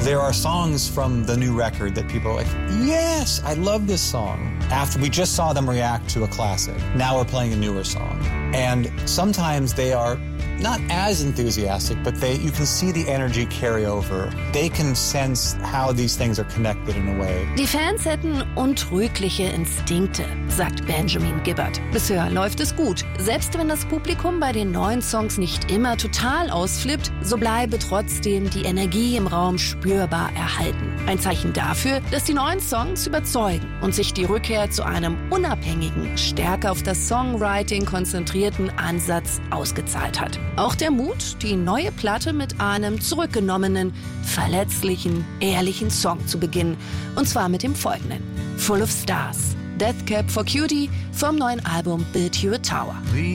There are songs from the new record that people are like, yes, I love this song. After we just saw them react to a classic, now we're playing a newer song. And sometimes they are not as enthusiastic, but you can see the energy carry over. They can sense how these things are connected in a way. Die Fans hätten untrügliche Instinkte, sagt Benjamin Gibbard. Bisher läuft es gut. Selbst wenn das Publikum bei den neuen Songs nicht immer total ausflippt, so bleibe trotzdem die Energie im Raum spürbar erhalten. Ein Zeichen dafür, dass die neuen Songs überzeugen und sich die Rückkehr zu einem unabhängigen, stärker auf das Songwriting konzentrierten Ansatz ausgezahlt hat. Auch der Mut, die neue Platte mit einem zurückgenommenen, verletzlichen, ehrlichen Song zu beginnen. Und zwar mit dem folgenden: Full of Stars, Death Cab for Cutie vom neuen Album Build You a Tower.